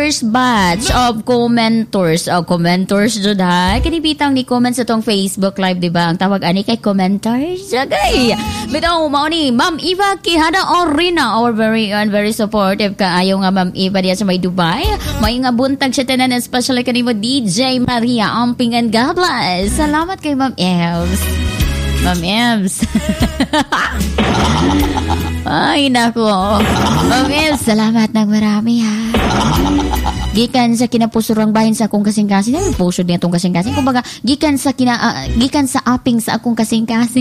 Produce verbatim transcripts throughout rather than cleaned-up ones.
first batch of commentors. Oh, commentors jud ha. Kanibitang ni comment sa tong Facebook Live, di ba? Ang tawag ani kay commentors. Sagay. Bitaw mao ni Ma'am Eva Quijada Orina, our very and very supportive kaayo nga Ma'am Eva diya sa may Dubai. May nga buntag siya tanan, especially kanimo D J Maria Amping and God bless. Salamat kay Ma'am Evs. Ma'am Evs. Ay, nako. Ma'am Evs, salamat ng marami ha. Gikan sa kinapusurang bahin sa akong kasing-kasing. Ay, pusod niya itong kasing-kasing. Kumbaga, gikan sa kina, uh, gikan sa aping sa akong kasing-kasing.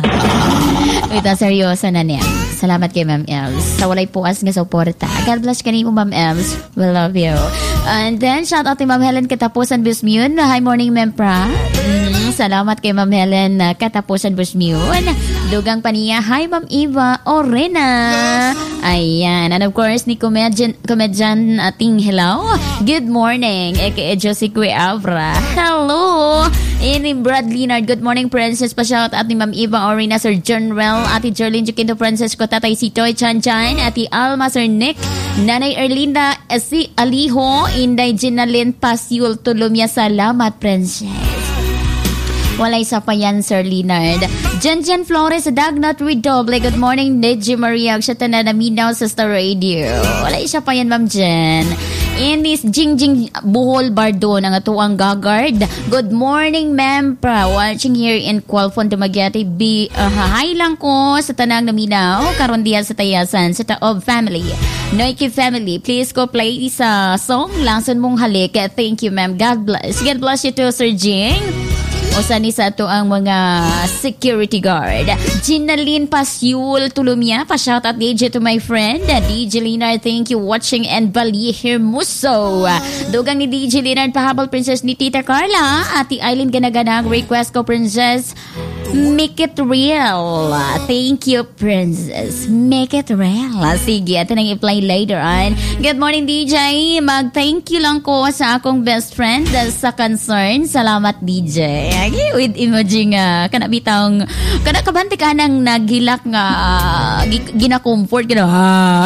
Ito, seryosa na niya. Salamat kay Ma'am Els. Sa walay puas nga suporta. God bless kanimo, Ma'am Els. We love you. And then, shout out to Ma'am Helen Katapusan Busmune. Hi, morning, Ma'am Pra. Mm, salamat kay Ma'am Helen uh, Katapusan Busmune. Dugang paniya. Hi, Ma'am Eva Orena. Ayan. And of course, ni comedian, comedian ating hello. Good morning, aka Josie Cuevra. Hello! Ini Brad Leonard. Good morning, Princess. Pa-shout out ni Ma'am Eva Orina, Sir General, Ate Jerlyn Juquinto, Princess ko, Tatay Sitoy Chan Chan, Ate Alma, Sir Nick, Nanay Erlinda, si Aliho, Inday Ginalyn Pasiul Tulumya. Salamat, Princess. Walay sa pa yan, Sir Leonard. Janjan Flores, Dagnat Redoble. Good morning, Deji Maria. Siya tanan na minaw sa Star Radio. Walay siya pa yan, Ma'am Jen. Inis Jingjing Buhol Bardo ng atuang gagard. Good morning, Ma'am Pra. Watching here in Qualfon, Dumaguete. Be, uh, hi lang ko sa tanang naminaw. Karon diya sa Tayasan, sa Taob Family. Noiki Family, please go play sa song. Langsan mong halik. Thank you, ma'am. God bless. God bless you too, Sir Jing. Usa ni sa ato ang mga security guard. Ginalyn Pasiul Tulumya. Pa-shout out D J to my friend D J Leonard. Thank you watching and Bali Hermoso. Dugang ni D J Leonard pahabol Princess ni Tita Carla. Ati Eileen Ganaganag. Request ko Princess, make it real. Thank you, Princess. Make it real. Sige, ito nang i-play later on. Good morning, D J. Mag-thank you lang ko sa akong best friend sa concern. Salamat, D J. Agi, with imaging uh, kanabitang kanakabante ka nang naghilak nga uh, gina-comfort ka na. Ha?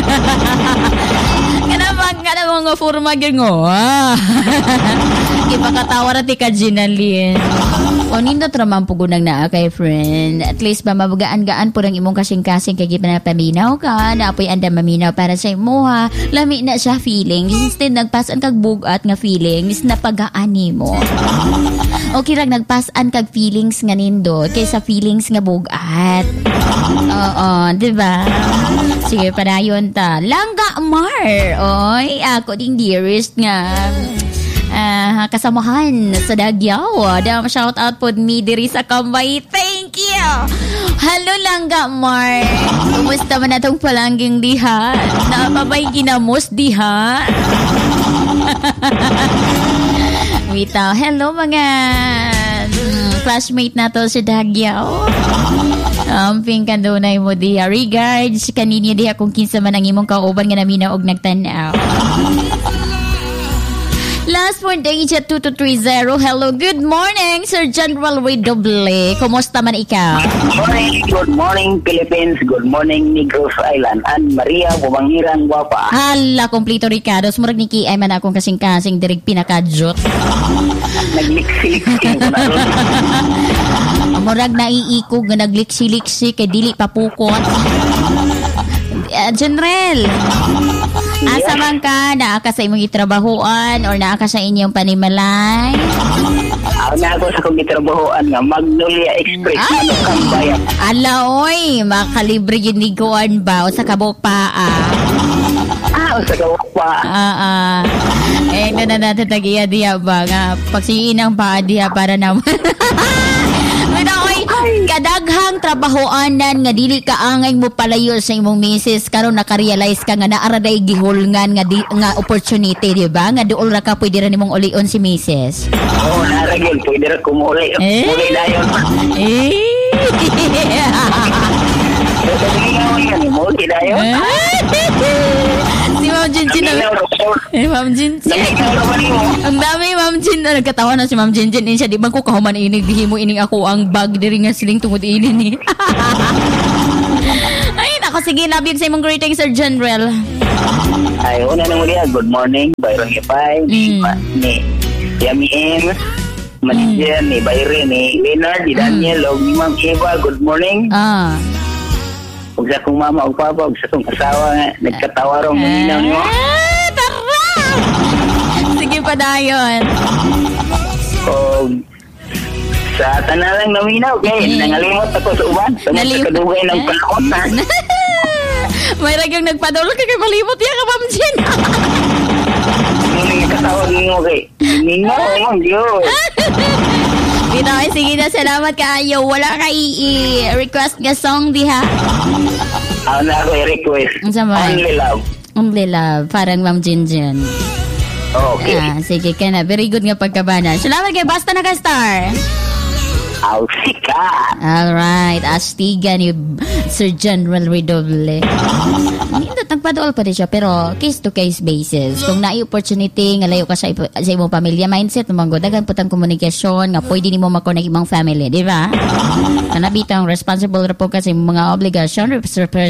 Kanabang ka na mga forma gino. Ipakatawa rati ka, Ginalyn. O nindot raman po gunang naa kay friend. At least ba mabagaan-gaan po ng imong kasing-kasing kay na paminaw ka. Naapoy anda maminaw para sa imuha. Lami na siya feelings. Instead nagpasan kag bugat nga feelings na pag-aani mo. Okay lang nagpasan kag feelings nga nindot kaysa feelings nga bugat. Oo, diba? Sige, padayon ta. Langga Mar. Oy, ako ding dearest nga Uh, kasamahan sa Dagyaw. Dam shout out po me diri sa Kambay. Thank you. Hello Langga Mar. Kumusta man atong palangging diha? Napabay ginamos diha? Wita. Hello mga um, classmate nato sa Dagyaw. Amping kanunay mo diha. Regards kaninyo diha kung kinsa man ang imong kauban nga naminaw og nagtanaw. Last for Deja two two three zero. Hello, good morning, Sir General Redoble. Kumusta man ikaw? Good morning, good morning, Philippines. Good morning, Negros Island. And Maria, Bumangirang Guapa. Hala, kompleto Ricardo. Murag ni Ki ay man akong kasing-kasing dirig pinakajot. Nagliksi-liksi ko na rin. Murag naiikog nga nagliksi-liksi kay dili papukot. Uh, General, asa man ka? Naa ka sa imong itrabahoan or naa ka sa inyong panimalay? Ako na ako sa kong itrabahoan nga Magnolia Express. Ano kang bayan? Ala, oy, makalibre yun ni Goan ba? O sa kabok pa, ah. Ah, o sa kabok pa. Ah, ah. Eh, na na natin tagiya diya ba? Nga, pagsiinang pa diya para naman. Pero, oy, kadaghang trabahoanan nga dili ka angay mo palayo sa imong misis karon naka-realize ka nga naara day gihulngan nga di, nga opportunity, di ba? Nga duol ra ka pwede ra nimong ulion si misis. Oo, oh, naara gyud pwede ra kumuli. Eh? Muli dayon. Eh. Muli dayon. Si Ma'am Jinjin na. Eh, Ma'am Jinjin. Ang dami, Ma'am Jinjin. Nagkatawa na si Ma'am Jinjin. Siya, di ba ko kahuman inig, dihi mo ining ako ang bag diri nga siling tungod ini ni. Ay, nako, ako. Sige, love you sa imong greetings, Sir General. Ay, una na muli, good morning, Byron Ipay, Mm. Ma- ni Yami M, manager ni Byron, ni Leonard, ni Daniel, o ni Ma'am Eva, good morning. Ah. Huwag sa kong mama o papa, huwag sa kong asawa, nga, nagkatawarong maminaw niyo. Ah, tara! Sige pa dayon. O sa tanalang naminaw, okay, Mm. nangalimot ako sa uban, sa Nalim- mga kadugay ng panahon na. May ragyong nagpadulog ka kay malimot ya ka, Ma'am Jen. Ano nga katawag niyo, okay? Ninyo, mong Diyos. Bitaw, sige na, salamat kaayo. Wala ka i-request nga song diha. Ako na ako i-request. Ang sama. Only love. Only love, parang Ma'am Jen Jen. Okay. Ah, sige ka na. Very good nga pagkabana. Salamat kay Basta na ka star. I'll see ka. Alright, astiga ni Sir General Redoble. Hindi nagpadol pa rin siya, pero case-to-case basis. Kung na opportunity, nga layo ka sa, ipo- sa imong pamilya, mindset naman go, dagan putang komunikasyon, nga pwede ni mo makonect imong family, di ba? Kanabitang responsible ra po kasi mga obligasyon.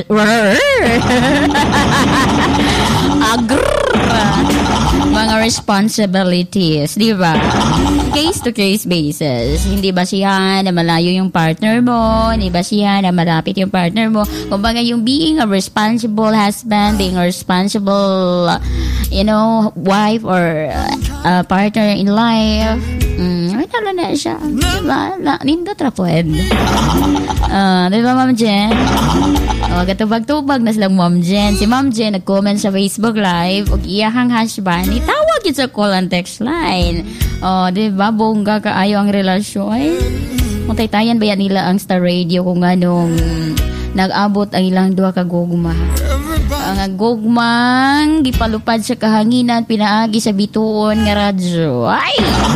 Agrrrr! Mga responsibilities, di ba? Case-to-case basis. Hindi ba siya na malayo yung partner mo? Hindi ba siya na malapit yung partner mo? Kumbaga yung being a responsible husband, being a responsible, you know, wife or uh, partner in life, mm, ay talo na siya. Diba? Na, nindot ra po, Ed. Uh, diba, Ma'am Jen? O, katubag-tubag na silang Ma'am Jen. Si Ma'am Jen nag-comment sa Facebook Live og iyahang husband, itawag yun sa call and text line. O, diba? Bongga kaayo ang relasyon. Mutay-tayan ba yan nila ang Star Radio kung anong nag-abot ang ilang duha ka gugma. Ang gugmang gipalupad sa kahanginan, pinaagi sa bituon nga radyo. Ay!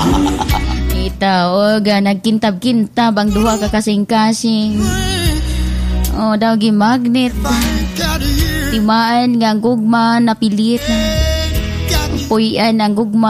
Itaog, nagkintab-kintab ang duha ka kasing-kasing. Oh, daw gi magnet. Timaan nga ang gugma napilit. Puyan ang gugma